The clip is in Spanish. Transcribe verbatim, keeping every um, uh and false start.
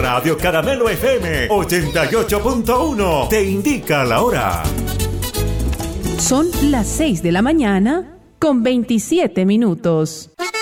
Radio Caramelo F M ochenta y ocho punto uno te indica la hora. Son las seis de la mañana con veintisiete minutos.